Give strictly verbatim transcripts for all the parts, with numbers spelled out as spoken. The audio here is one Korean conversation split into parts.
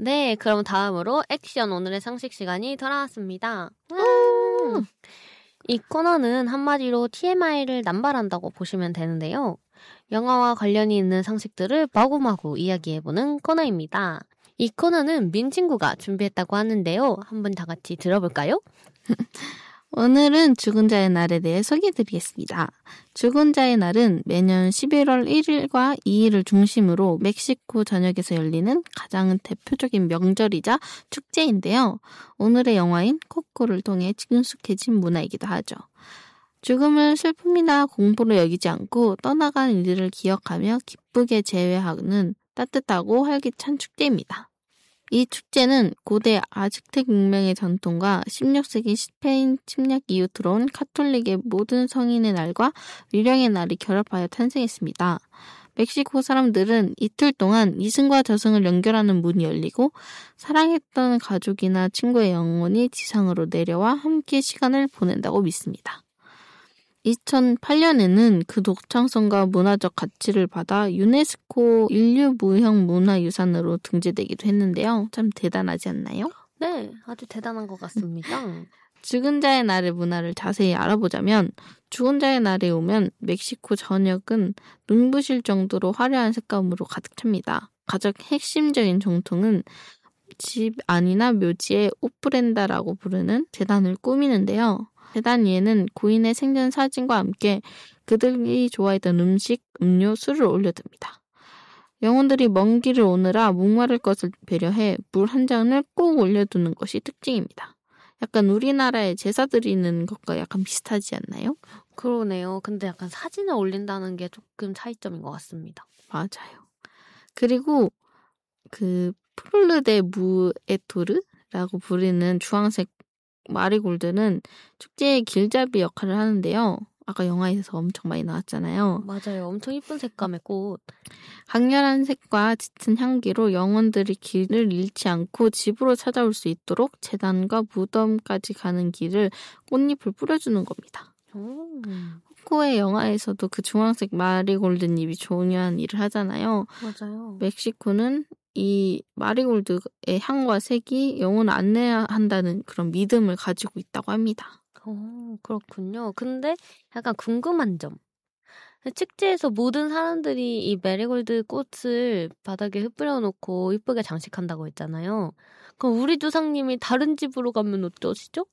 네, 그럼 다음으로 액션 오늘의 상식 시간이 돌아왔습니다. 음! 이 코너는 한마디로 티엠아이를 남발한다고 보시면 되는데요. 영화와 관련이 있는 상식들을 마구마구 이야기해보는 코너입니다. 이 코너는 민 친구가 준비했다고 하는데요. 한번 다 같이 들어볼까요? 오늘은 죽은 자의 날에 대해 소개해드리겠습니다. 죽은 자의 날은 매년 십일월 일일과 이일을 중심으로 멕시코 전역에서 열리는 가장 대표적인 명절이자 축제인데요. 오늘의 영화인 코코를 통해 친숙해진 문화이기도 하죠. 죽음을 슬픔이나 공포로 여기지 않고 떠나간 이들을 기억하며 기쁘게 재회하는 따뜻하고 활기찬 축제입니다. 이 축제는 고대 아즈텍 문명의 전통과 십육 세기 스페인 침략 이후 들어온 카톨릭의 모든 성인의 날과 유령의 날이 결합하여 탄생했습니다. 멕시코 사람들은 이틀 동안 이승과 저승을 연결하는 문이 열리고 사랑했던 가족이나 친구의 영혼이 지상으로 내려와 함께 시간을 보낸다고 믿습니다. 이천팔년에는 그 독창성과 문화적 가치를 받아 유네스코 인류 무형 문화유산으로 등재되기도 했는데요. 참 대단하지 않나요? 네, 아주 대단한 것 같습니다. 죽은 자의 날의 문화를 자세히 알아보자면 죽은 자의 날에 오면 멕시코 전역은 눈부실 정도로 화려한 색감으로 가득 찹니다. 가장 핵심적인 전통은 집 안이나 묘지에 오프렌다라고 부르는 제단을 꾸미는데요. 제단 위에는 고인의 생전 사진과 함께 그들이 좋아했던 음식, 음료, 술을 올려둡니다. 영혼들이 먼 길을 오느라 목마를 것을 배려해 물 한 잔을 꼭 올려두는 것이 특징입니다. 약간 우리나라의 제사 드리는 것과 약간 비슷하지 않나요? 그러네요. 근데 약간 사진을 올린다는 게 조금 차이점인 것 같습니다. 맞아요. 그리고 그 플르데 무에토르라고 부르는 주황색 마리골드는 축제의 길잡이 역할을 하는데요. 아까 영화에서 엄청 많이 나왔잖아요. 맞아요. 엄청 이쁜 색감의 꽃. 강렬한 색과 짙은 향기로 영혼들이 길을 잃지 않고 집으로 찾아올 수 있도록 제단과 무덤까지 가는 길을 꽃잎을 뿌려주는 겁니다. 음. 코코의 영화에서도 그 주황색 마리골드잎이 중요한 일을 하잖아요. 맞아요. 멕시코는 이 마리골드의 향과 색이 영혼을 안내한다는 그런 믿음을 가지고 있다고 합니다. 오, 그렇군요. 근데 약간 궁금한 점. 축제에서 모든 사람들이 이 메리골드 꽃을 바닥에 흩뿌려 놓고 이쁘게 장식한다고 했잖아요. 그럼 우리 조상님이 다른 집으로 가면 어떠시죠?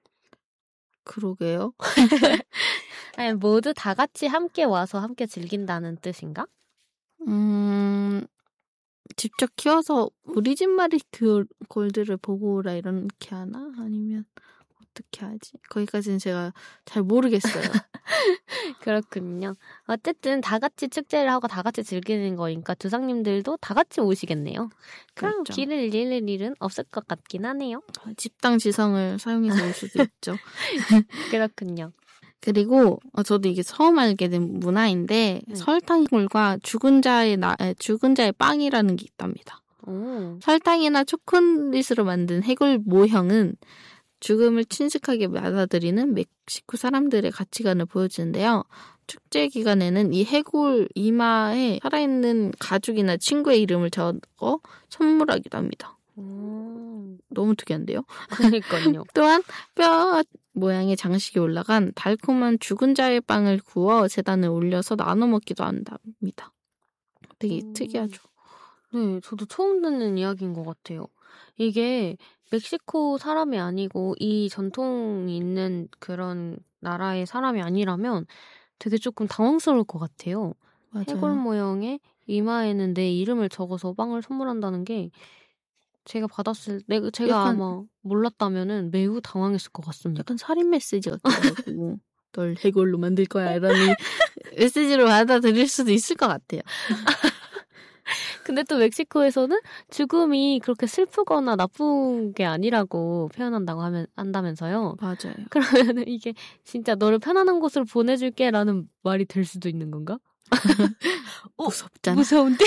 그러게요. 아니, 모두 다 같이 함께 와서 함께 즐긴다는 뜻인가? 음... 직접 키워서 우리 집 마리골드를 보고 오라 이렇게 하나? 아니면 어떻게 하지? 거기까지는 제가 잘 모르겠어요. 그렇군요. 어쨌든 다 같이 축제를 하고 다 같이 즐기는 거니까 조상님들도 다 같이 오시겠네요. 그럼 그렇죠. 길을 잃을 일은 없을 것 같긴 하네요. 집당 지성을 사용해서 올 수도 있죠. 그렇군요. 그리고 저도 이게 처음 알게 된 문화인데 음. 설탕물과 죽은 자의 나, 죽은 자의 빵이라는 게 있답니다. 오. 설탕이나 초콜릿으로 만든 해골 모형은 죽음을 친숙하게 받아들이는 멕시코 사람들의 가치관을 보여주는데요. 축제 기간에는 이 해골 이마에 살아있는 가족이나 친구의 이름을 적어 선물하기도 합니다. 음. 너무 특이한데요? 그러니까요. 또한 뼈 모양의 장식이 올라간 달콤한 죽은 자의 빵을 구워 제단에 올려서 나눠 먹기도 한답니다. 되게 음. 특이하죠. 네, 저도 처음 듣는 이야기인 것 같아요. 이게 멕시코 사람이 아니고 이 전통이 있는 그런 나라의 사람이 아니라면 되게 조금 당황스러울 것 같아요. 맞아요. 해골 모형의 이마에는 내 이름을 적어서 빵을 선물한다는 게 제가 받았을 때 제가 약간, 아마 몰랐다면은 매우 당황했을 것 같습니다. 약간 살인 메시지 같기도 하고 널 해골로 만들 거야 이런 메시지로 받아들일 수도 있을 것 같아요. 근데 또 멕시코에서는 죽음이 그렇게 슬프거나 나쁜 게 아니라고 표현한다고 하면 한다면서요. 맞아요. 그러면 이게 진짜 너를 편안한 곳으로 보내줄게라는 말이 될 수도 있는 건가? 어, 무섭잖아. 무서운데?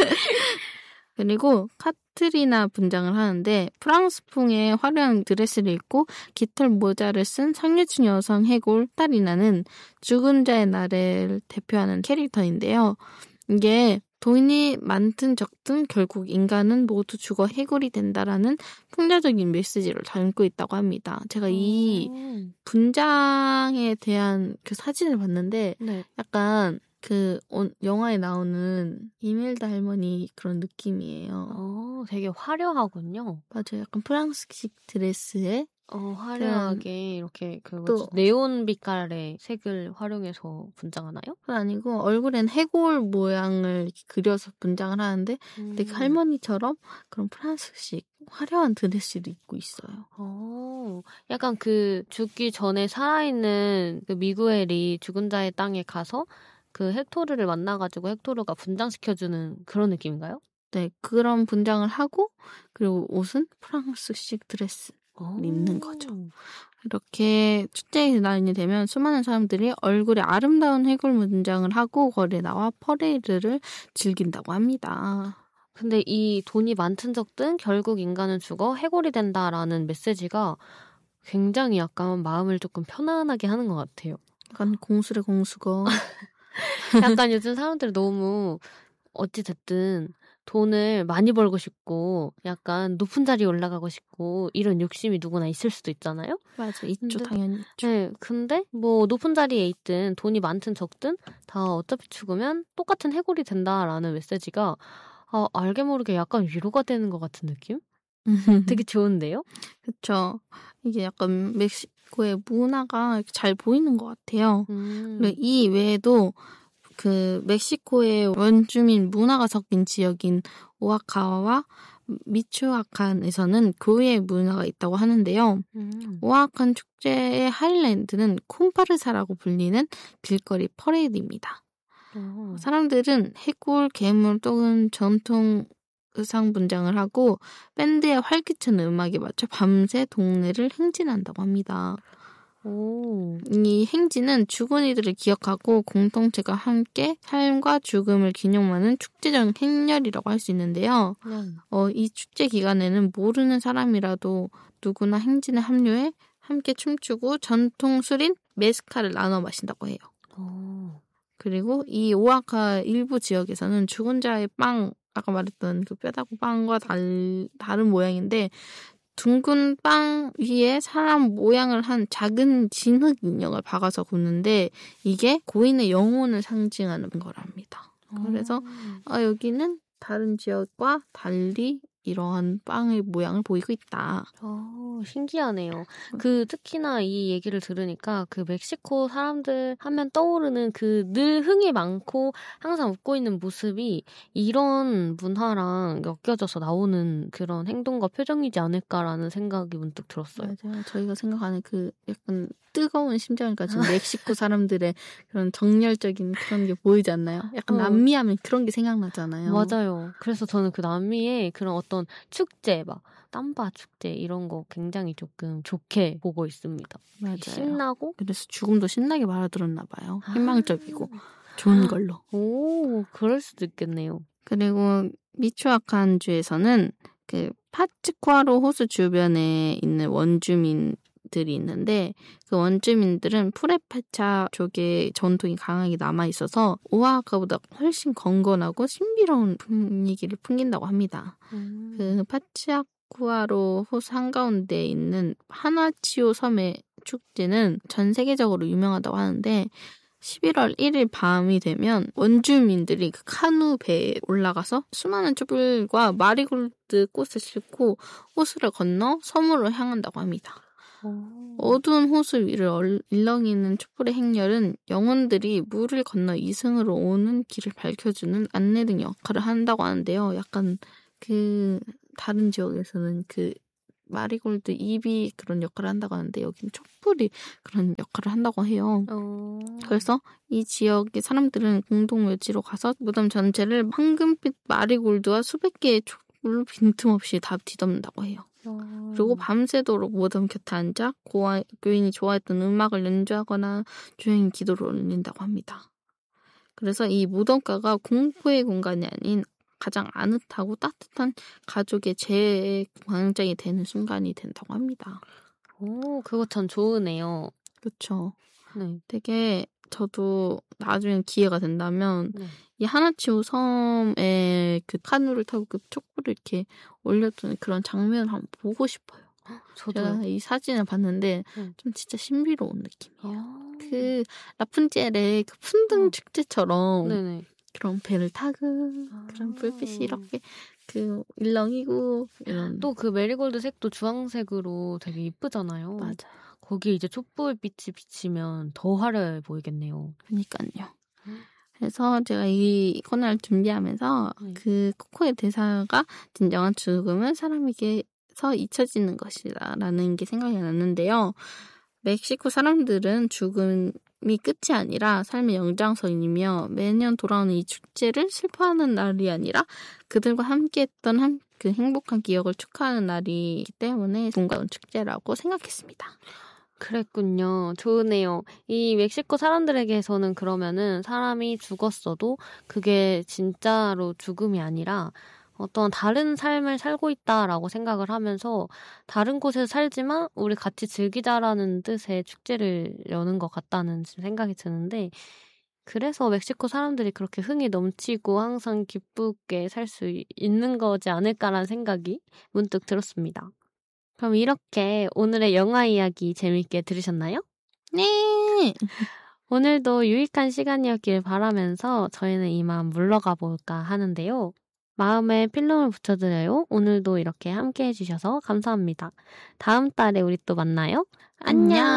그리고 카트리나 분장을 하는데 프랑스풍의 화려한 드레스를 입고 깃털 모자를 쓴 상류층 여성 해골 카타리나는 죽은 자의 날을 대표하는 캐릭터인데요. 이게 돈이 많든 적든 결국 인간은 모두 죽어 해골이 된다라는 풍자적인 메시지를 담고 있다고 합니다. 제가 이 오. 분장에 대한 그 사진을 봤는데 네. 약간 그 어- 영화에 나오는 이멜다 할머니 그런 느낌이에요. 어, 되게 화려하군요. 맞아요. 약간 프랑스식 드레스에 어, 화려하게 이렇게 그 또- 뭐지? 네온 빛깔의 색을 활용해서 분장하나요? 그건 아니고 얼굴엔 해골 모양을 이렇게 그려서 분장을 하는데 근데 그 음. 할머니처럼 그런 프랑스식 화려한 드레스를 입고 있어요. 어, 약간 그 죽기 전에 살아있는 그 미구엘이 죽은 자의 땅에 가서 그 헥토르를 만나가지고 헥토르가 분장시켜주는 그런 느낌인가요? 네, 그런 분장을 하고 그리고 옷은 프랑스식 드레스 입는 거죠. 이렇게 축제의 날이 되면 수많은 사람들이 얼굴에 아름다운 해골 문장을 하고 거리에 나와 퍼레이드를 즐긴다고 합니다. 근데 이 돈이 많든 적든 결국 인간은 죽어 해골이 된다라는 메시지가 굉장히 약간 마음을 조금 편안하게 하는 것 같아요. 약간 공수래 공수거. 약간 요즘 사람들이 너무 어찌됐든 돈을 많이 벌고 싶고 약간 높은 자리에 올라가고 싶고 이런 욕심이 누구나 있을 수도 있잖아요. 맞아, 있죠. 근데- 당연히 있죠. 네, 근데 뭐 높은 자리에 있든 돈이 많든 적든 다 어차피 죽으면 똑같은 해골이 된다라는 메시지가 아, 알게 모르게 약간 위로가 되는 것 같은 느낌? 되게 좋은데요? 그쵸. 이게 약간 멕시코의 문화가 이렇게 잘 보이는 것 같아요. 음. 그리고 이 외에도 그 멕시코의 원주민 문화가 섞인 지역인 오아카와 미초아칸에서는 고유의 문화가 있다고 하는데요. 음. 오아칸 축제의 하이라이트는 콤파르사라고 불리는 길거리 퍼레이드입니다. 어. 사람들은 해골, 괴물 또는 전통 의상 분장을 하고 밴드의 활기찬 음악에 맞춰 밤새 동네를 행진한다고 합니다. 오. 이 행진은 죽은 이들을 기억하고 공동체가 함께 삶과 죽음을 기념하는 축제적 행렬이라고 할 수 있는데요. 네. 어, 이 축제 기간에는 모르는 사람이라도 누구나 행진에 합류해 함께 춤추고 전통 술인 메스카를 나눠 마신다고 해요. 어. 그리고 이 오아카 일부 지역에서는 죽은 자의 빵, 아까 말했던 그 뼈다구 빵과 달, 다른 모양인데 둥근 빵 위에 사람 모양을 한 작은 진흙 인형을 박아서 굽는데 이게 고인의 영혼을 상징하는 거랍니다. 그래서 아, 여기는 다른 지역과 달리 이러한 빵의 모양을 보이고 있다. 어, 신기하네요. 그 특히나 이 얘기를 들으니까 그 멕시코 사람들 하면 떠오르는 그 늘 흥이 많고 항상 웃고 있는 모습이 이런 문화랑 엮여져서 나오는 그런 행동과 표정이지 않을까라는 생각이 문득 들었어요. 맞아요. 저희가 생각하는 그 약간 뜨거운 심장을 가진 멕시코 사람들의 그런 정열적인 그런 게 보이지 않나요? 약간 어. 남미하면 그런 게 생각나잖아요. 맞아요. 그래서 저는 그 남미의 그런 어떤 축제, 막 땀바 축제 이런 거 굉장히 조금 좋게 보고 있습니다. 맞아요. 신나고 그래서 죽음도 신나게 말아들었나 봐요. 희망적이고 좋은 걸로. 오, 그럴 수도 있겠네요. 그리고 미초아칸주에서는 그 파츠쿠아로 호수 주변에 있는 원주민들이 있는데 그 원주민들은 프레파차 쪽의 전통이 강하게 남아 있어서 오아카보다 훨씬 건건하고 신비로운 분위기를 풍긴다고 합니다. 음. 그 파츠쿠아로 호수 한가운데 있는 하나치오 섬의 축제는 전 세계적으로 유명하다고 하는데 십일월 일일 밤이 되면 원주민들이 그 카누 배에 올라가서 수많은 촛불과 마리골드 꽃을 싣고 호수를 건너 섬으로 향한다고 합니다. 오. 어두운 호수 위를 일렁이는 촛불의 행렬은 영혼들이 물을 건너 이승으로 오는 길을 밝혀주는 안내 등 역할을 한다고 하는데요. 약간 그 다른 지역에서는 그 마리골드 잎이 그런 역할을 한다고 하는데 여기는 촛불이 그런 역할을 한다고 해요. 어. 그래서 이 지역의 사람들은 공동 묘지로 가서 무덤 전체를 황금빛 마리골드와 수백 개의 촛불로 빈틈없이 다 뒤덮는다고 해요. 어. 그리고 밤새도록 무덤 곁에 앉아 고아, 교인이 좋아했던 음악을 연주하거나 조용히 기도를 올린다고 합니다. 그래서 이 무덤가가 공포의 공간이 아닌 가장 아늑하고 따뜻한 가족의 재해의 광장이 되는 순간이 된다고 합니다. 오, 그거 참 좋으네요. 그렇죠. 네. 되게 저도 나중에 기회가 된다면 네. 이 하나치오 섬에 그 카누를 타고 그 촛불을 이렇게 올렸던 그런 장면을 한번 보고 싶어요. 저도요. 제가 이 사진을 봤는데 네. 좀 진짜 신비로운 느낌이에요. 아. 그 라푼젤의 그 풍등 어. 축제처럼 네네. 그런 배를 타고 아. 그런 불빛이 이렇게 그 일렁이고 이런. 또 그 메리골드 색도 주황색으로 되게 이쁘잖아요. 맞아요. 거기에 이제 촛불빛이 비치면 더 화려해 보이겠네요. 그러니까요. 음. 그래서 제가 이 코너를 준비하면서 네. 그 코코의 대사가 진정한 죽음은 사람에게서 잊혀지는 것이다라는 게 생각이 났는데요. 멕시코 사람들은 죽음이 끝이 아니라 삶의 연장선이며 매년 돌아오는 이 축제를 슬퍼하는 날이 아니라 그들과 함께했던 한, 그 행복한 기억을 축하하는 날이기 때문에 반가운 축제라고 생각했습니다. 그랬군요. 좋으네요. 이 멕시코 사람들에게서는 그러면은 사람이 죽었어도 그게 진짜로 죽음이 아니라 어떤 다른 삶을 살고 있다라고 생각을 하면서 다른 곳에서 살지만 우리 같이 즐기자라는 뜻의 축제를 여는 것 같다는 생각이 드는데, 그래서 멕시코 사람들이 그렇게 흥이 넘치고 항상 기쁘게 살 수 있는 거지 않을까라는 생각이 문득 들었습니다. 그럼 이렇게 오늘의 영화 이야기 재밌게 들으셨나요? 네. 오늘도 유익한 시간이었길 바라면서 저희는 이만 물러가 볼까 하는데요. 마음에 필름을 붙여드려요. 오늘도 이렇게 함께 해주셔서 감사합니다. 다음 달에 우리 또 만나요. 안녕.